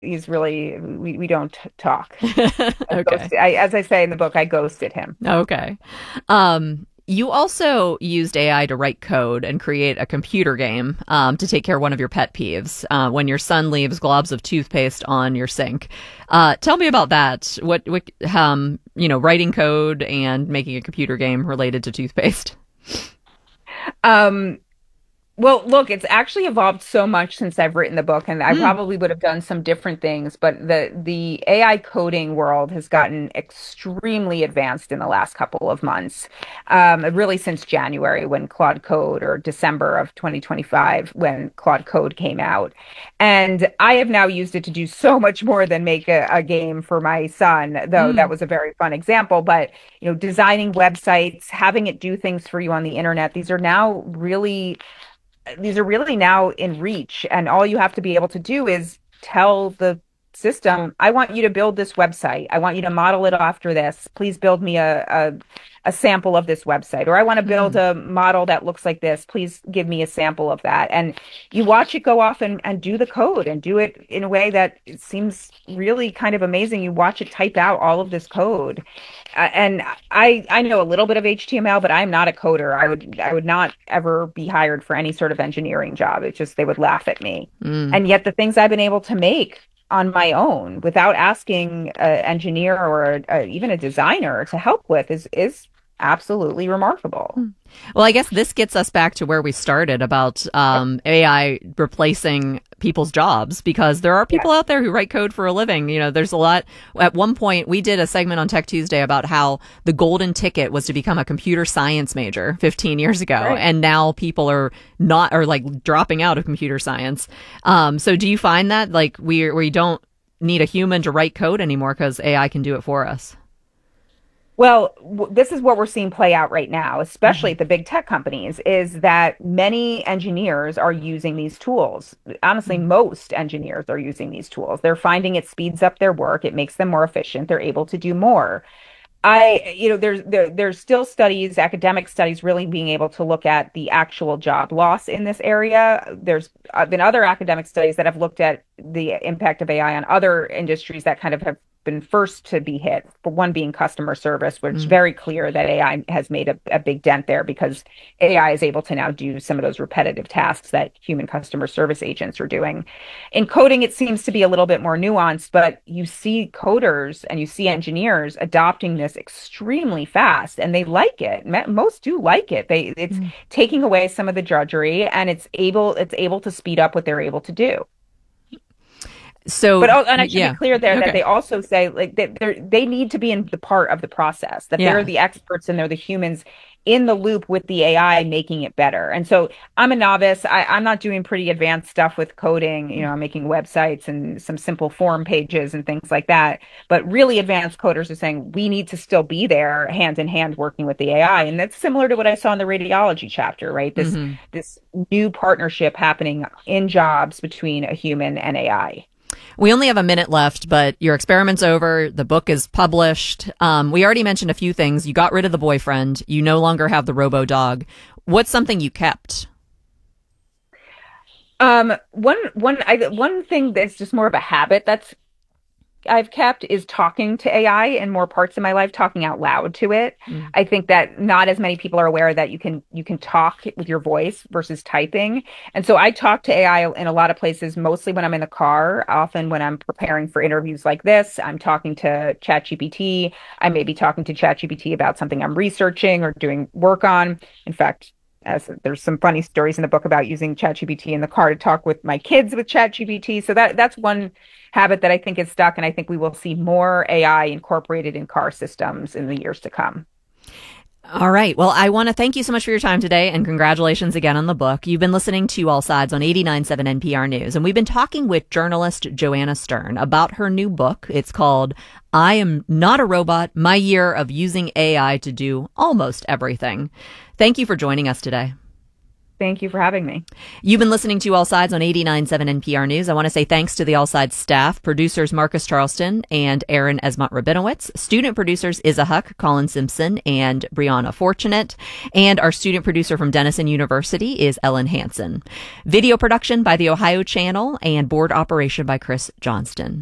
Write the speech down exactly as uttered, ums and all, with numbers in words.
he's really we, we don't talk. I Okay. ghosted, I, as I say in the book, I ghosted him. Okay. Um, you also used A I to write code and create a computer game um, to take care of one of your pet peeves uh, when your son leaves globs of toothpaste on your sink. Uh, tell me about that. What, what, um, you know, writing code and making a computer game related to toothpaste. Um, Well, look, it's actually evolved so much since I've written the book, and I Mm, probably would have done some different things, but the the A I coding world has gotten extremely advanced in the last couple of months. Um, really since January when Claude Code or December of twenty twenty-five when Claude Code came out. And I have now used it to do so much more than make a, a game for my son, though that mm, was a very fun example. But, you know, designing websites, having it do things for you on the internet, these are now really these are really now in reach, and all you have to be able to do is tell the system, I want you to build this website. I want you to model it after this. Please build me a, a, a sample of this website. Or I want to build mm. a model that looks like this. Please give me a sample of that. And you watch it go off and, and do the code and do it in a way that it seems really kind of amazing. You watch it type out all of this code. Uh, and I I know a little bit of H T M L, but I'm not a coder. I would I would not ever be hired for any sort of engineering job. It's just they would laugh at me. Mm. And yet the things I've been able to make on my own without asking an engineer or a, a, even a designer to help with is is absolutely remarkable. Well, I guess this gets us back to where we started about Yep. um, A I replacing people's jobs because there are Yes. people out there who write code for a living. You know, there's a lot. At one point, we did a segment on Tech Tuesday about how the golden ticket was to become a computer science major fifteen years ago, Right. and now people are not are like dropping out of computer science. Um, so, do you find that like we we don't need a human to write code anymore because A I can do it for us? Well, w- this is what we're seeing play out right now, especially Mm-hmm. at the big tech companies, is that many engineers are using these tools. Honestly, most engineers are using these tools. They're finding it speeds up their work, it makes them more efficient, they're able to do more. I, you know, there's there, there's still studies, academic studies, really being able to look at the actual job loss in this area. There's uh, been other academic studies that have looked at the impact of A I on other industries that kind of have been first to be hit. For one being customer service, which is Mm-hmm. very clear that A I has made a, a big dent there because A I is able to now do some of those repetitive tasks that human customer service agents are doing. In coding, it seems to be a little bit more nuanced, but you see coders and you see engineers adopting this extremely fast, and they like it. Most do like it. They it's taking away some of the drudgery, and it's able it's able to speed up what they're able to do. So, But oh, and I should be yeah. clear there that Okay. they also say like that they they need to be in the part of the process, that they're Yeah. the experts and they're the humans in the loop with the A I making it better. And so I'm a novice. I, I'm not doing pretty advanced stuff with coding. You know, I'm making websites and some simple form pages and things like that. But really advanced coders are saying we need to still be there hand in hand working with the A I. And that's similar to what I saw in the radiology chapter, right? This Mm-hmm. this new partnership happening in jobs between a human and A I. We only have a minute left, but your experiment's over. The book is published. Um, we already mentioned a few things. You got rid of the boyfriend. You no longer have the robo dog. What's something you kept? Um, one one I one thing that's just more of a habit that's I've kept is talking to A I in more parts of my life, talking out loud to it. Mm. I think that not as many people are aware that you can you can talk with your voice versus typing. And so I talk to A I in a lot of places, mostly when I'm in the car, often when I'm preparing for interviews like this, I'm talking to ChatGPT. I may be talking to ChatGPT about something I'm researching or doing work on. In fact, as there's some funny stories in the book about using ChatGPT in the car to talk with my kids with ChatGPT. So that that's one habit that I think is stuck, and I think we will see more A I incorporated in car systems in the years to come. All right. Well, I want to thank you so much for your time today and congratulations again on the book. You've been listening to All Sides on eighty-nine point seven N P R News, and we've been talking with journalist Joanna Stern about her new book. It's called I Am Not a Robot, My Year of Using A I to Do Almost Everything. Thank you for joining us today. Thank you for having me. You've been listening to All Sides on eighty-nine point seven N P R News. I want to say thanks to the All Sides staff, producers Marcus Charleston and Aaron Esmont-Rabinowitz, student producers Isa Huck, Colin Simpson, and Brianna Fortunate, and our student producer from Denison University is Ellen Hansen. Video production by the Ohio Channel and board operation by Chris Johnston.